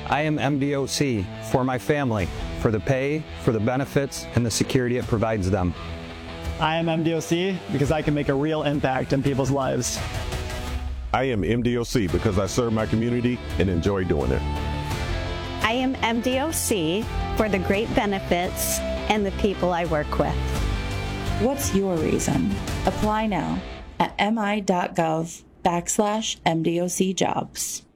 I am MDOC for my family, for the pay, for the benefits, and the security it provides them. I am MDOC because I can make a real impact in people's lives. I am MDOC because I serve my community and enjoy doing it. I am MDOC for the great benefits and the people I work with. What's your reason? Apply now at mi.gov/MDOC jobs.